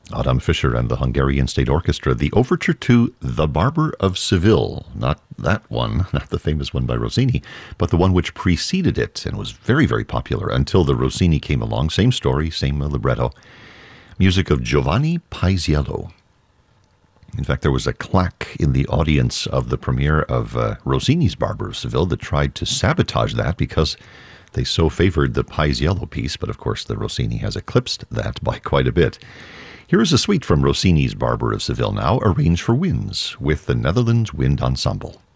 Adam Fischer and the Hungarian State Orchestra, the overture to The Barber of Seville. Not that one, not the famous one by Rossini, but the one which preceded it and was very, very popular until the Rossini came along. Same story, same libretto. Music of Giovanni Paisiello. In fact, there was a claque in the audience of the premiere of Rossini's Barber of Seville that tried to sabotage that because they so favored the Paisiello piece, but of course the Rossini has eclipsed that by quite a bit. Here is a suite from Rossini's Barber of Seville now, arranged for winds with the Netherlands Wind Ensemble.